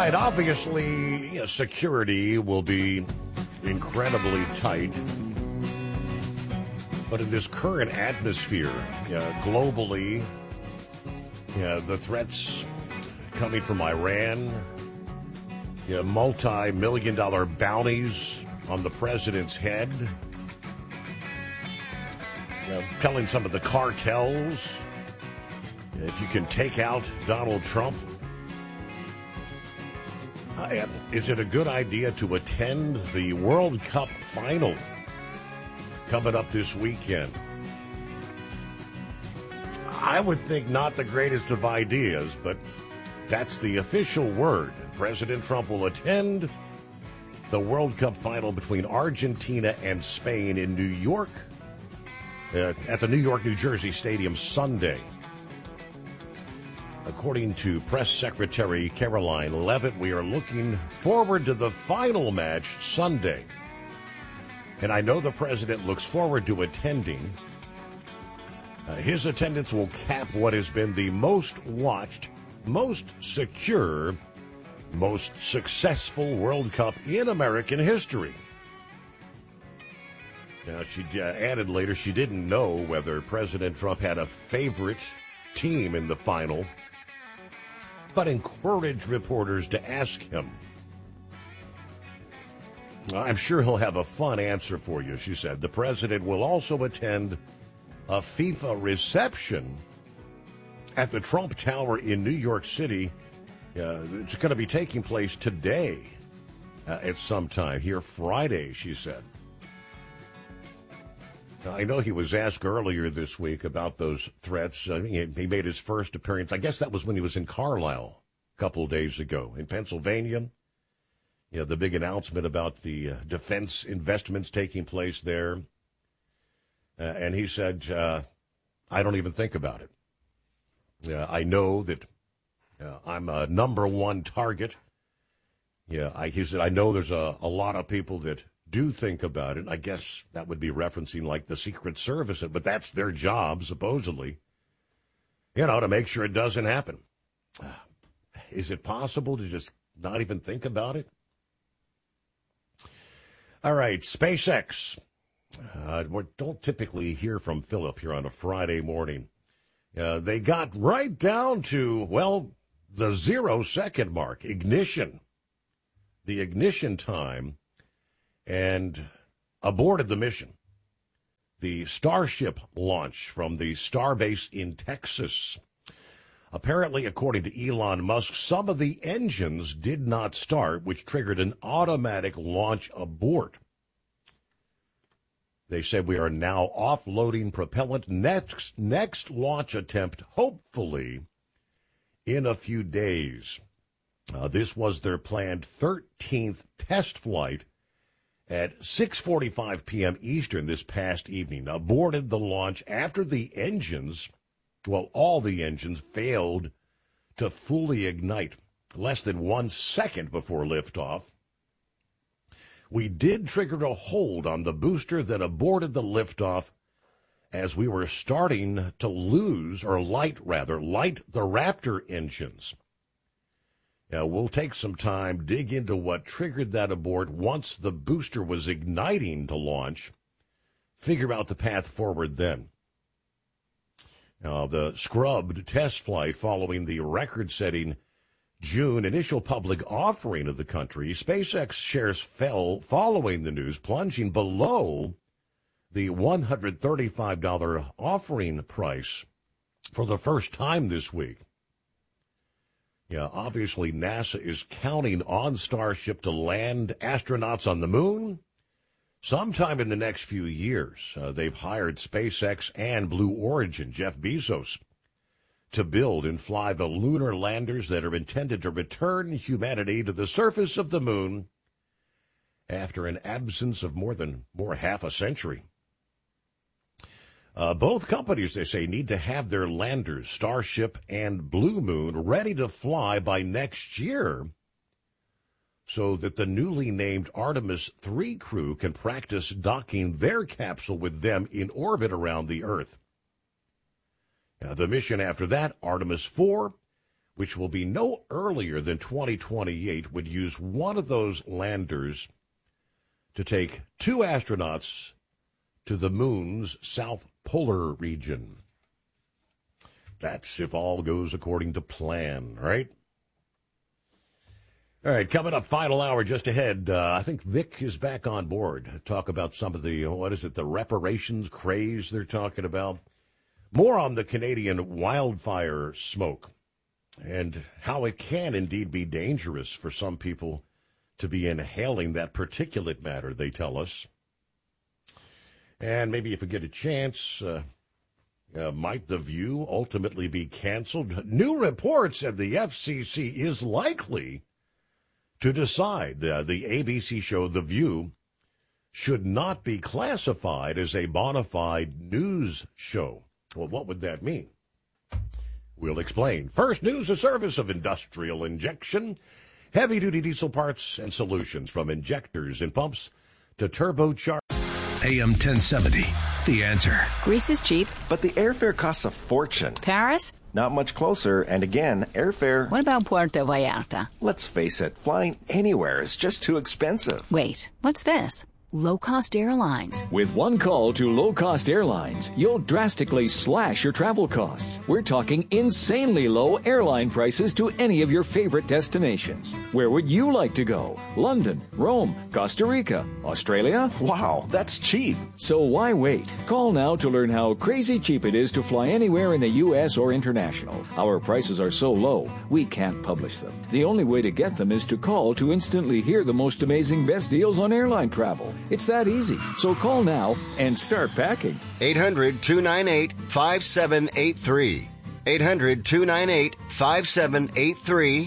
right, obviously, security will be incredibly tight. But in this current atmosphere, globally, the threats coming from Iran, multi-million-dollar bounties on the president's head, telling some of the cartels if you can take out Donald Trump. Is it a good idea to attend the World Cup final coming up this weekend? I would think not the greatest of ideas, but that's the official word. President Trump will attend the World Cup final between Argentina and Spain in New York, at the New York, New Jersey Stadium Sunday. According to Press Secretary Caroline Leavitt, we are looking forward to the final match Sunday. And I know the president looks forward to attending. His attendance will cap what has been the most watched, most secure, most successful World Cup in American history. Now, she added later she didn't know whether President Trump had a favorite team in the final, but encouraged reporters to ask him. I'm sure he'll have a fun answer for you, she said. The president will also attend a FIFA reception at the Trump Tower in New York City. It's going to be taking place today at some time here Friday, she said. I know he was asked earlier this week about those threats. He made his first appearance. I guess that was when he was in Carlisle a couple of days ago in Pennsylvania. The big announcement about the defense investments taking place there. And he said, I don't even think about it. I know that I'm a number one target. He said, I know there's a lot of people that do think about it. I guess that would be referencing like the Secret Service, but that's their job, supposedly, to make sure it doesn't happen. Is it possible to just not even think about it? All right, SpaceX. We don't typically hear from Philip here on a Friday morning. They got right down to, the 0-second mark, ignition. The ignition time, and aborted the mission. The Starship launch from the Starbase in Texas. Apparently, according to Elon Musk, some of the engines did not start, which triggered an automatic launch abort. They said we are now offloading propellant. Next launch attempt, hopefully, in a few days. This was their planned 13th test flight at 6:45 p.m. Eastern this past evening. Aborted the launch after the engines, all the engines failed to fully ignite less than 1 second before liftoff. We did trigger a hold on the booster that aborted the liftoff as we were starting to light the Raptor engines. Now, we'll take some time, dig into what triggered that abort once the booster was igniting to launch, figure out the path forward then. Now, the scrubbed test flight following the record-setting June initial public offering of the country, SpaceX shares fell following the news, plunging below the $135 offering price for the first time this week. Obviously, NASA is counting on Starship to land astronauts on the moon sometime in the next few years. They've hired SpaceX and Blue Origin, Jeff Bezos, to build and fly the lunar landers that are intended to return humanity to the surface of the moon after an absence of more half a century. Both companies, they say, need to have their landers, Starship and Blue Moon, ready to fly by next year so that the newly named Artemis 3 crew can practice docking their capsule with them in orbit around the Earth. The mission after that, Artemis 4, which will be no earlier than 2028, would use one of those landers to take 2 astronauts to the moon's south polar region. That's if all goes according to plan, right? All right, coming up, final hour just ahead. I think Vic is back on board to talk about some of the, the reparations craze they're talking about. More on the Canadian wildfire smoke and how it can indeed be dangerous for some people to be inhaling that particulate matter, they tell us. And maybe if we get a chance, might The View ultimately be canceled? New reports said the FCC is likely to decide the ABC show The View should not be classified as a bona fide news show. Well, what would that mean? We'll explain. First, news, a service of Industrial Injection. Heavy-duty diesel parts and solutions from injectors and pumps to turbocharged. AM 1070, The Answer. Greece is cheap. But the airfare costs a fortune. Paris? Not much closer, and again, airfare... What about Puerto Vallarta? Let's face it, flying anywhere is just too expensive. Wait, what's this? Low-cost airlines. With one call to low-cost airlines, you'll drastically slash your travel costs. We're talking insanely low airline prices to any of your favorite destinations. Where would you like to go? London, Rome, Costa Rica, Australia? Wow, that's cheap. So why wait? Call now to learn how crazy cheap it is to fly anywhere in the U.S. or international. Our prices are so low, we can't publish them. The only way to get them is to call to instantly hear the most amazing best deals on airline travel. It's that easy. So call now and start packing. 800-298-5783. 800-298-5783.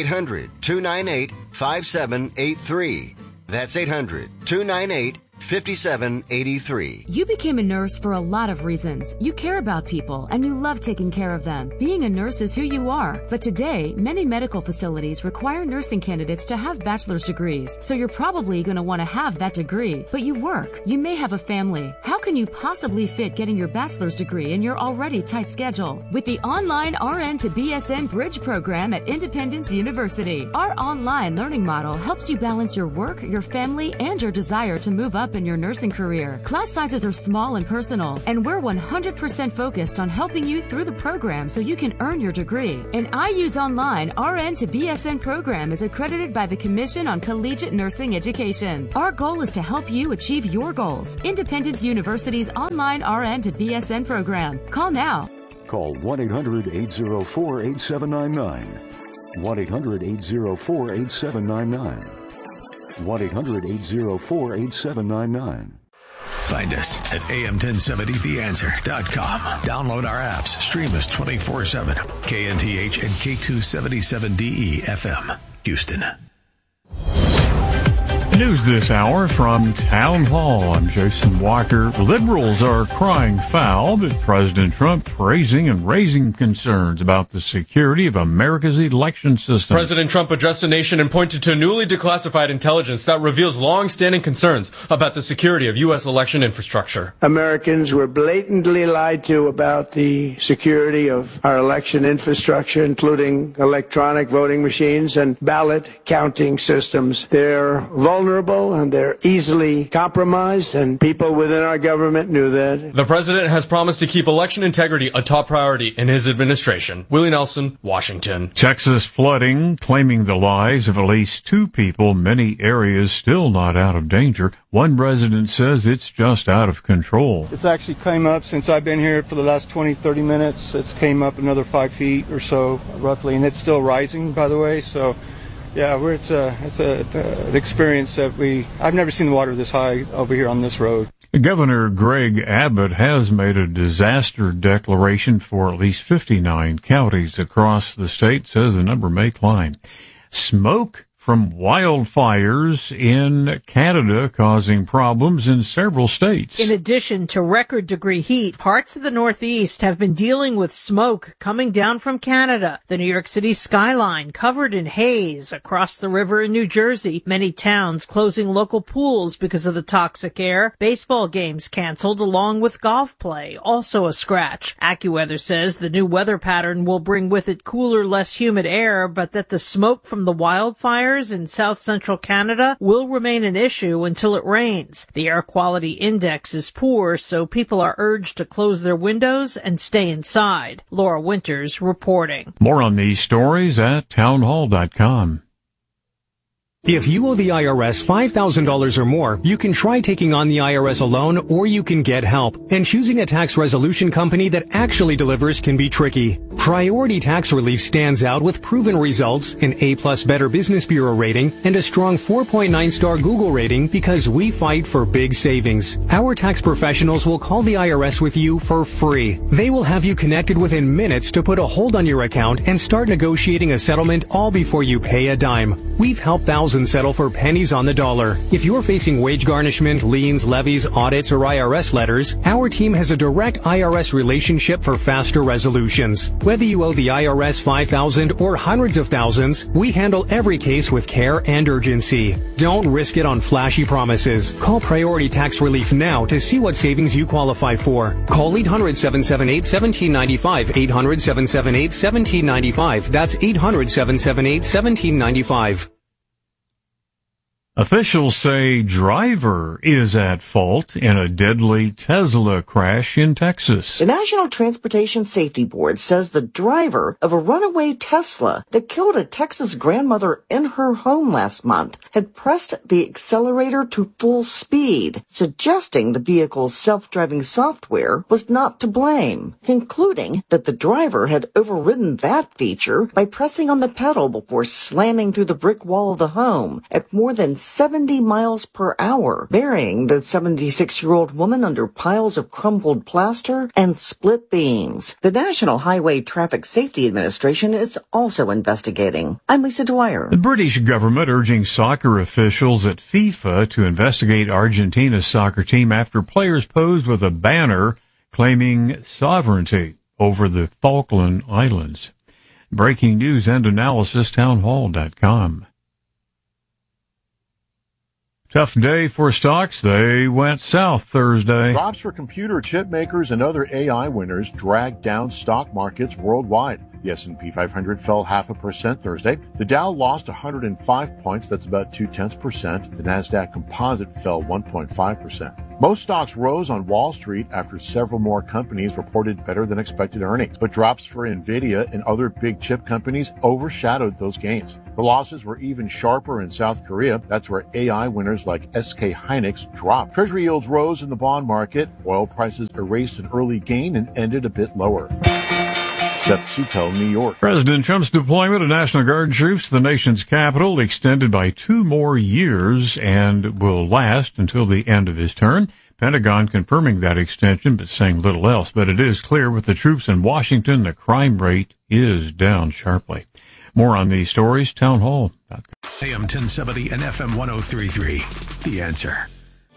800-298-5783. That's 800-298-5783. 5783. You became a nurse for a lot of reasons. You care about people and you love taking care of them. Being a nurse is who you are. But today, many medical facilities require nursing candidates to have bachelor's degrees. So you're probably going to want to have that degree. But you work. You may have a family. How can you possibly fit getting your bachelor's degree in your already tight schedule? With the online RN to BSN Bridge program at Independence University, our online learning model helps you balance your work, your family, and your desire to move up in your nursing career. Class sizes are small and personal, and we're 100% focused on helping you through the program so you can earn your degree. An IU's online RN to BSN program is accredited by the Commission on Collegiate Nursing Education. Our goal is to help you achieve your goals. Independence University's online RN to BSN program. Call now. Call 1-800-804-8799. 1-800-804-8799. 1-800-804-8799. Find us at am1070theanswer.com. Download our apps. Stream us 24/7. KNTH and K277DE FM, Houston. News this hour from Town Hall. I'm Jason Walker. Liberals are crying foul, but President Trump praising and raising concerns about the security of America's election system. President Trump addressed the nation and pointed to newly declassified intelligence that reveals long-standing concerns about the security of U.S. election infrastructure. Americans were blatantly lied to about the security of our election infrastructure, including electronic voting machines and ballot counting systems. They're vulnerable and they're easily compromised, and people within our government knew that. The president has promised to keep election integrity a top priority in his administration. Willie Nelson, Washington. Texas flooding, claiming the lives of at least 2 people. Many areas still not out of danger. One resident says it's just out of control. It's actually came up since I've been here for the last 20, 30 minutes. It's came up another 5 feet or so, roughly, and it's still rising, by the way, so... Yeah, it's an experience that I've never seen the water this high over here on this road. Governor Greg Abbott has made a disaster declaration for at least 59 counties across the state, says the number may climb. Smoke from wildfires in Canada causing problems in several states. In addition to record-degree heat, parts of the Northeast have been dealing with smoke coming down from Canada. The New York City skyline covered in haze across the river in New Jersey. Many towns closing local pools because of the toxic air. Baseball games canceled along with golf play, also a scratch. AccuWeather says the new weather pattern will bring with it cooler, less humid air, but that the smoke from the wildfires in south central Canada will remain an issue until it rains. The air quality index is poor, so people are urged to close their windows and stay inside. Laura Winters reporting. More on these stories at townhall.com. If you owe the IRS $5,000 or more, you can try taking on the IRS alone, or you can get help. And choosing a tax resolution company that actually delivers can be tricky. Priority Tax Relief stands out with proven results, an A+ Better Business Bureau rating, and a strong 4.9-star Google rating because we fight for big savings. Our tax professionals will call the IRS with you for free. They will have you connected within minutes to put a hold on your account and start negotiating a settlement all before you pay a dime. We've helped thousands settle for pennies on the dollar. If you're facing wage garnishment, liens, levies, audits, or IRS letters, our team has a direct IRS relationship for faster resolutions. Whether you owe the IRS $5,000 or hundreds of thousands, we handle every case with care and urgency. Don't risk it on flashy promises. Call Priority Tax Relief now to see what savings you qualify for. Call 800-778-1795, 800-778-1795. That's 800-778-1795. Officials say driver is at fault in a deadly Tesla crash in Texas. The National Transportation Safety Board says the driver of a runaway Tesla that killed a Texas grandmother in her home last month had pressed the accelerator to full speed, suggesting the vehicle's self-driving software was not to blame, concluding that the driver had overridden that feature by pressing on the pedal before slamming through the brick wall of the home at more than 70 miles per hour, burying the 76-year-old woman under piles of crumpled plaster and split beams. The National Highway Traffic Safety Administration is also investigating. I'm Lisa Dwyer. The British government urging soccer officials at FIFA to investigate Argentina's soccer team after players posed with a banner claiming sovereignty over the Falkland Islands. Breaking news and analysis, townhall.com. Tough day for stocks. They went south Thursday. Drops for computer chip makers and other AI winners dragged down stock markets worldwide. The S&P 500 fell 0.5% Thursday. The Dow lost 105 points. That's about 0.2%. The Nasdaq Composite fell 1.5%. Most stocks rose on Wall Street after several more companies reported better than expected earnings, but drops for Nvidia and other big chip companies overshadowed those gains. The losses were even sharper in South Korea. That's where AI winners like SK Hynix dropped. Treasury yields rose in the bond market. Oil prices erased an early gain and ended a bit lower. Seth Sutel, New York. President Trump's deployment of National Guard troops to the nation's capital extended by 2 more years and will last until the end of his term. Pentagon confirming that extension, but saying little else. But it is clear with the troops in Washington, the crime rate is down sharply. More on these stories, townhall.com. AM 1070 and FM 103.3. The Answer.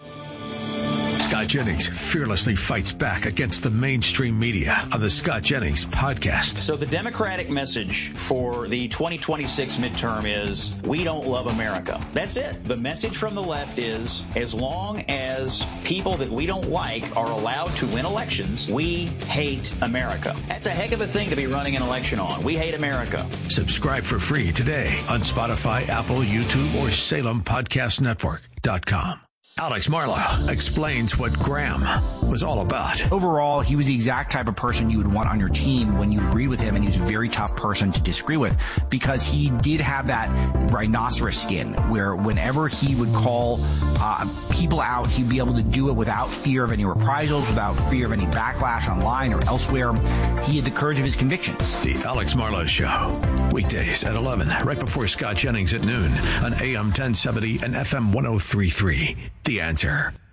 Scott Jennings fearlessly fights back against the mainstream media on the Scott Jennings podcast. So the Democratic message for the 2026 midterm is, we don't love America. That's it. The message from the left is, as long as people that we don't like are allowed to win elections, we hate America. That's a heck of a thing to be running an election on. We hate America. Subscribe for free today on Spotify, Apple, YouTube, or SalemPodcastNetwork.com. Alex Marlow explains what Graham was all about. Overall, he was the exact type of person you would want on your team when you agreed with him, and he was a very tough person to disagree with because he did have that rhinoceros skin where whenever he would call people out, he'd be able to do it without fear of any reprisals, without fear of any backlash online or elsewhere. He had the courage of his convictions. The Alex Marlow Show, weekdays at 11, right before Scott Jennings at noon on AM 1070 and FM 103.3. The Answer.